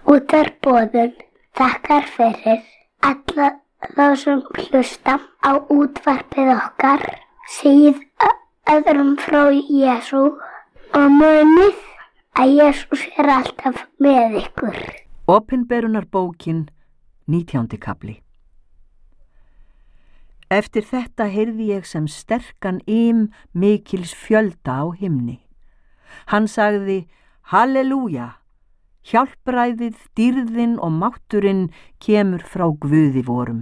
Útvarpsboðun þakkar fyrir alla þá sem hlusta á útvarpið okkar, segið öðrum frá Jesú og munið að Jesús alltaf með ykkur. Opinberunarbókin, 19. kafli. Eftir þetta heyrði ég sem sterkan mikils fjölda á himni. Hann sagði: Halleluja! Hjálpræðið, dýrðin og mátturinn kemur frá Guði vorum.